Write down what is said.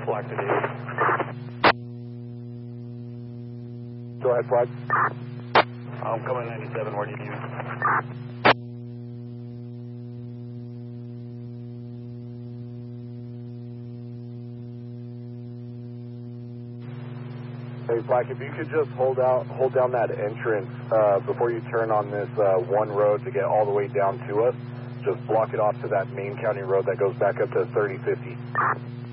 Flag to David. Go ahead, Flag. I'm coming 97, where do you need me? Hey, Flag, if you could just hold down that entrance before you turn on this one road to get all the way down to us. Just block it off to that main county road that goes back up to 3050.